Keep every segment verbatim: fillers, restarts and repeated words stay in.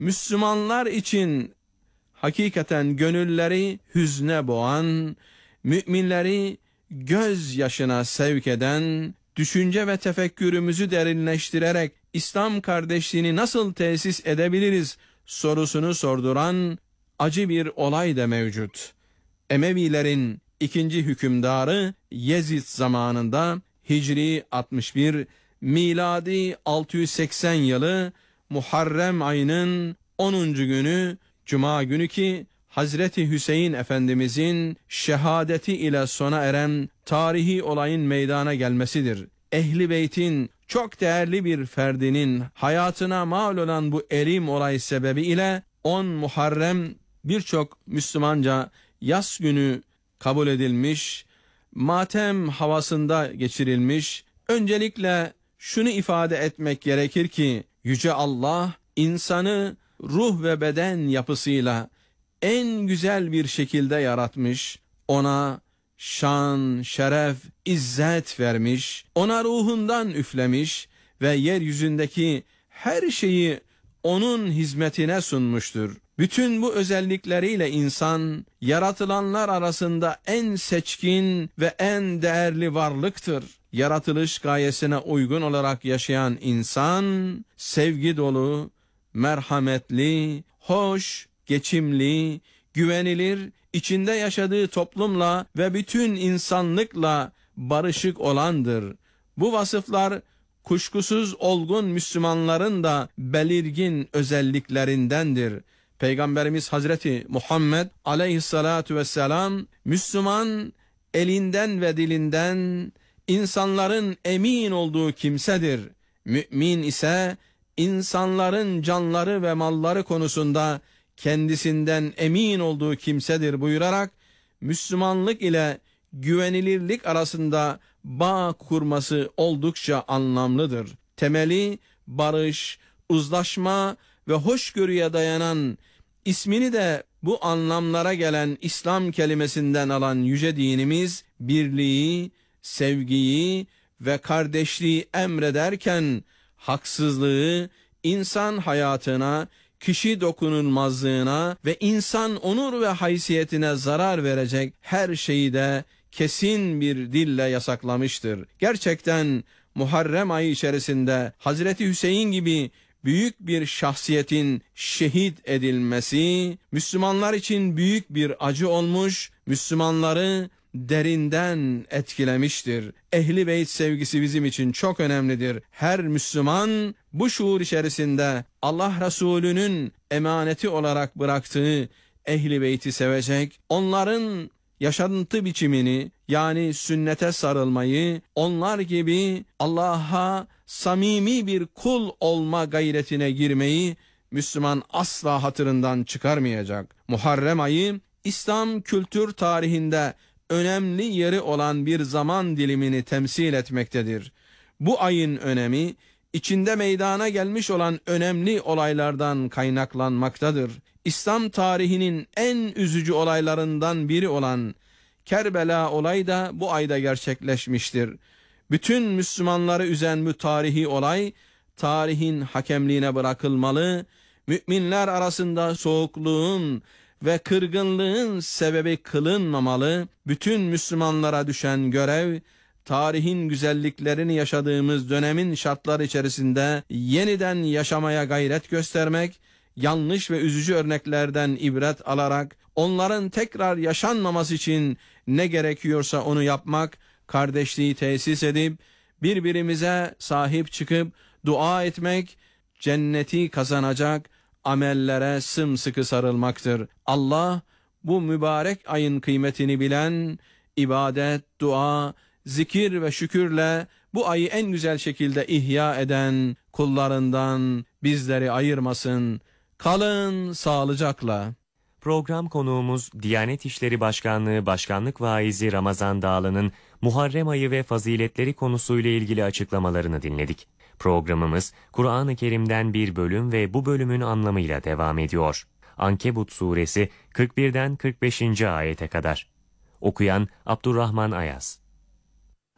Müslümanlar için hakikaten gönülleri hüzne boğan, müminleri gözyaşına sevk eden, düşünce ve tefekkürümüzü derinleştirerek İslam kardeşliğini nasıl tesis edebiliriz sorusunu sorduran acı bir olay da mevcut. Emevilerin ikinci hükümdarı Yezid zamanında Hicri altmış bir, miladi altı yüz seksen yılı Muharrem ayının onuncu günü Cuma günü ki Hazreti Hüseyin Efendimizin şehadeti ile sona eren tarihi olayın meydana gelmesidir. Ehli Beyt'in çok değerli bir ferdinin hayatına mal olan bu elim olay sebebiyle on Muharrem birçok Müslümanca yas günü kabul edilmiş, matem havasında geçirilmiş. Öncelikle şunu ifade etmek gerekir ki Yüce Allah insanı ruh ve beden yapısıyla en güzel bir şekilde yaratmış, ona şan, şeref, izzet vermiş, ona ruhundan üflemiş ve yeryüzündeki her şeyi onun hizmetine sunmuştur. Bütün bu özellikleriyle insan, yaratılanlar arasında en seçkin ve en değerli varlıktır. Yaratılış gayesine uygun olarak yaşayan insan, sevgi dolu, merhametli, hoş, geçimli, güvenilir, içinde yaşadığı toplumla ve bütün insanlıkla barışık olandır. Bu vasıflar kuşkusuz olgun Müslümanların da belirgin özelliklerindendir. Peygamberimiz Hazreti Muhammed aleyhissalatu vesselam, Müslüman elinden ve dilinden insanların emin olduğu kimsedir. Mümin ise insanların canları ve malları konusunda kendisinden emin olduğu kimsedir buyurarak Müslümanlık ile güvenilirlik arasında bağ kurması oldukça anlamlıdır. Temeli barış, uzlaşma ve hoşgörüye dayanan, ismini de bu anlamlara gelen İslam kelimesinden alan yüce dinimiz birliği, sevgiyi ve kardeşliği emrederken haksızlığı, insan hayatına, kişi dokunulmazlığına ve insan onur ve haysiyetine zarar verecek her şeyi de kesin bir dille yasaklamıştır. Gerçekten Muharrem ayı içerisinde Hazreti Hüseyin gibi büyük bir şahsiyetin şehit edilmesi Müslümanlar için büyük bir acı olmuş, Müslümanları derinden etkilemiştir. Ehli Beyt sevgisi bizim için çok önemlidir. Her Müslüman bu şuur içerisinde Allah Resulü'nün emaneti olarak bıraktığı Ehli Beyt'i sevecek, onların yaşantı biçimini yani sünnete sarılmayı, onlar gibi Allah'a samimi bir kul olma gayretine girmeyi Müslüman asla hatırından çıkarmayacak. Muharrem ayı İslam kültür tarihinde önemli yeri olan bir zaman dilimini temsil etmektedir. Bu ayın önemi içinde meydana gelmiş olan önemli olaylardan kaynaklanmaktadır. İslam tarihinin en üzücü olaylarından biri olan Kerbela olayı da bu ayda gerçekleşmiştir. Bütün Müslümanları üzen bu tarihi olay tarihin hakemliğine bırakılmalı, müminler arasında soğukluğun ve kırgınlığın sebebi kılınmamalı. Bütün Müslümanlara düşen görev, tarihin güzelliklerini yaşadığımız dönemin şartları içerisinde yeniden yaşamaya gayret göstermek, yanlış ve üzücü örneklerden ibret alarak onların tekrar yaşanmaması için ne gerekiyorsa onu yapmak, kardeşliği tesis edip birbirimize sahip çıkıp dua etmek, cenneti kazanacak amellere sımsıkı sarılmaktır. Allah bu mübarek ayın kıymetini bilen, ibadet, dua, zikir ve şükürle bu ayı en güzel şekilde ihya eden kullarından bizleri ayırmasın. Kalın sağlıcakla. Program konuğumuz Diyanet İşleri Başkanlığı Başkanlık Vaizi Ramazan Dağlı'nın Muharrem ayı ve faziletleri konusuyla ilgili açıklamalarını dinledik. Programımız Kur'an-ı Kerim'den bir bölüm ve bu bölümün anlamıyla devam ediyor. Ankebut suresi kırk birden kırk beşinci ayete kadar. Okuyan Abdurrahman Ayaz.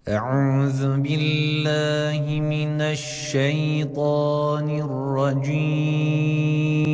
أعوذ بالله من الشيطان الرجيم